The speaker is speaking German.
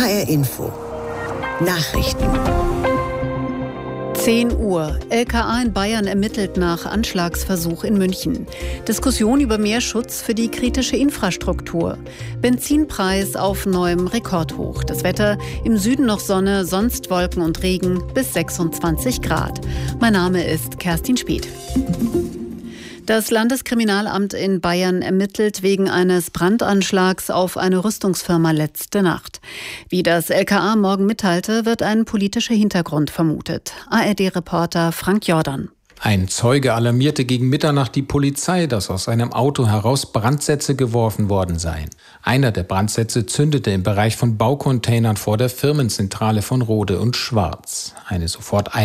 HR Info. Nachrichten. 10 Uhr. LKA in Bayern ermittelt nach Anschlagsversuch in München. Diskussion über mehr Schutz für die kritische Infrastruktur. Benzinpreis auf neuem Rekordhoch. Das Wetter: im Süden noch Sonne, sonst Wolken und Regen bis 26 Grad. Mein Name ist Kerstin Speth. Das Landeskriminalamt in Bayern ermittelt wegen eines Brandanschlags auf eine Rüstungsfirma letzte Nacht. Wie das LKA morgen mitteilte, wird ein politischer Hintergrund vermutet. ARD-Reporter Frank Jordan. Ein Zeuge alarmierte gegen Mitternacht die Polizei, dass aus einem Auto heraus Brandsätze geworfen worden seien. Einer der Brandsätze zündete im Bereich von Baucontainern vor der Firmenzentrale von Rohde und Schwarz. Eine